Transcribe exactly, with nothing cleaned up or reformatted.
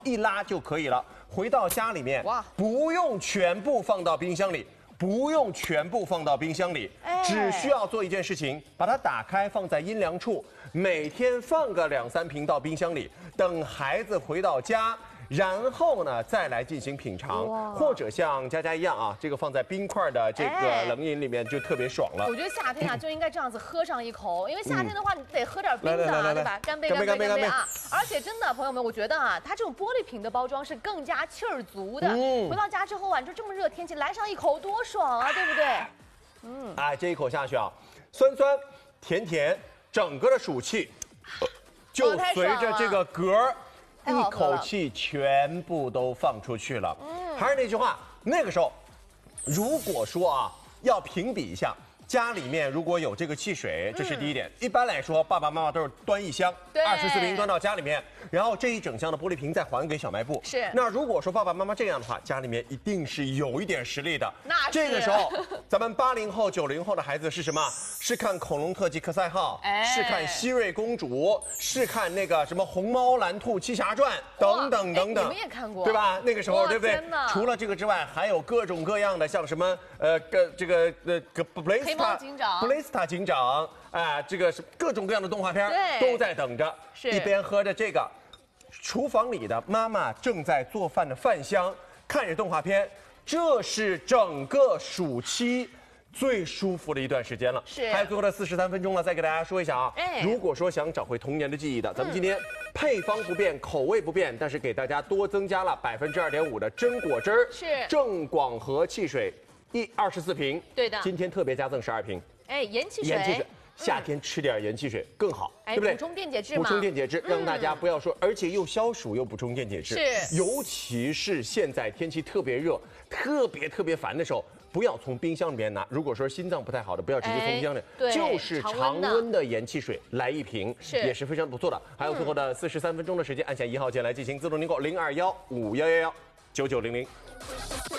一拉就可以了。回到家里面，哇，不用全部放到冰箱里。 不用全部放到冰箱里，哎、只需要做一件事情，把它打开放在阴凉处，每天放个两三瓶到冰箱里，等孩子回到家，然后呢再来进行品尝，或者像佳佳一样啊，这个放在冰块的这个冷饮里面就特别爽了。 我觉得夏天啊就应该这样子喝上一口，因为夏天的话你得喝点冰的啊，对吧？干杯，干杯，干杯，干杯啊！而且真的，朋友们，我觉得啊，它这种玻璃瓶的包装是更加气儿足的。嗯，回到家之后啊，你说这么热天气来上一口多爽啊，对不对？嗯， 哎，这一口下去啊，酸酸甜甜，整个的暑气就随着这个嗝儿。 一口气全部都放出去了。嗯，还是那句话，那个时候，如果说啊，要评比一下，家里面如果有这个汽水，这是第一点。嗯、一般来说，爸爸妈妈都是端一箱，二十四瓶端到家里面，然后这一整箱的玻璃瓶再还给小卖部。 是。 那如果说爸爸妈妈这样的话，家里面一定是有一点实力的。 那是。 这个时候，咱们八零后、九零后的孩子是什么？是看《恐龙特技克赛号》，哎、是看《希瑞公主》，是看那个什么《红猫蓝兔七侠传》等等等等。 你们也看过， 对吧？那个时候，对不对？除了这个之外，还有各种各样的，像什么呃，个这个呃，个布雷斯塔警长。 布雷斯塔警长，啊、呃，这个是各种各样的动画片都在等着，一边喝着这个，厨房里的妈妈正在做饭的饭香，看着动画片，这是整个暑期最舒服的一段时间了。是，还有最后的四十三分钟了，再给大家说一下啊，哎、如果说想找回童年的记忆的，咱们今天配方不变，口味不变，但是给大家多增加了百分之二点五的真果汁儿， 是正广和汽水。 一二十四瓶， 对的， 今天特别加赠十二瓶。 哎，盐汽水， 盐汽水，夏天吃点盐汽水更好，对不对？ 补充电解质嘛， 补充电解质，让大家不要说，而且又消暑又补充电解质。 是， 尤其是现在天气特别热、特别特别烦的时候，不要从冰箱里面拿。如果说心脏不太好的，不要直接从冰箱里，就是常温的盐汽水来一瓶，是也是非常不错的。还有最后的四十三分钟的时间，按下一号键来进行自动订购零二幺五幺幺幺九九零零。